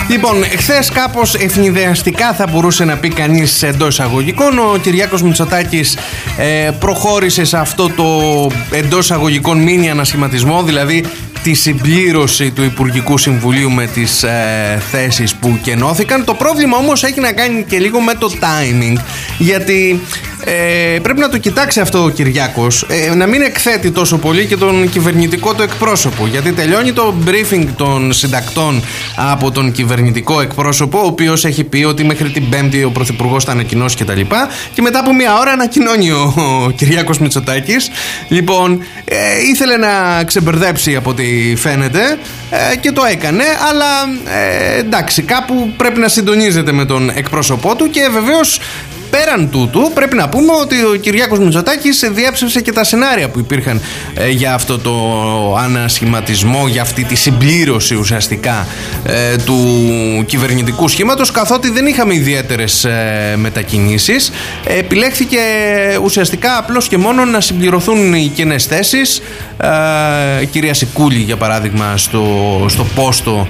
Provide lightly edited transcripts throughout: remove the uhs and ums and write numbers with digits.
Λοιπόν, χθες κάπως ευνηδιαστικά θα μπορούσε να πει κανείς εντός εισαγωγικών, ο Κυριάκος Μητσοτάκης προχώρησε σε αυτό το εντός εισαγωγικών μίνι ανασχηματισμό, δηλαδή τη συμπλήρωση του Υπουργικού Συμβουλίου με τις θέσεις που κενώθηκαν. Το πρόβλημα όμως έχει να κάνει και λίγο με το timing, γιατί πρέπει να το κοιτάξει αυτό ο Κυριάκος, να μην εκθέτει τόσο πολύ και τον κυβερνητικό του εκπρόσωπο, γιατί τελειώνει το briefing των συντακτών από τον κυβερνητικό εκπρόσωπο, ο οποίος έχει πει ότι μέχρι την Πέμπτη ο Πρωθυπουργός θα ανακοινώσει κτλ. Και μετά από μια ώρα ανακοινώνει ο Κυριάκος Μητσοτάκης. Λοιπόν, ήθελε να ξεμπερδέψει από ό,τι φαίνεται και το έκανε, αλλά εντάξει, κάπου πρέπει να συντονίζεται με τον εκπρόσωπό του. Και βεβαίως πέραν τούτου πρέπει να πούμε ότι ο Κυριάκος Μητσοτάκης διέψευσε και τα σενάρια που υπήρχαν για αυτό το ανασχηματισμό, για αυτή τη συμπλήρωση ουσιαστικά του κυβερνητικού σχήματος, καθότι δεν είχαμε ιδιαίτερες μετακινήσεις. Επιλέχθηκε ουσιαστικά απλώς και μόνο να συμπληρωθούν οι κενές θέσεις. Η κυρία Σικούλη, για παράδειγμα, στο πόστο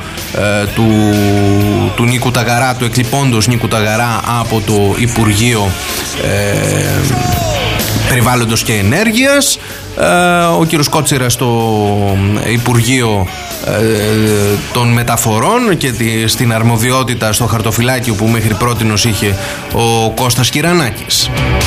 του Νίκου Ταγαρά, του εκλειπώντος Νίκου Ταγαρά από το Υπουργείο Περιβάλλοντος και Ενέργειας, ο κύριος Κότσιρας στο Υπουργείο των Μεταφορών και στην αρμοδιότητα στο χαρτοφυλάκιο που μέχρι πρότινος είχε ο Κώστας Κυρανάκης.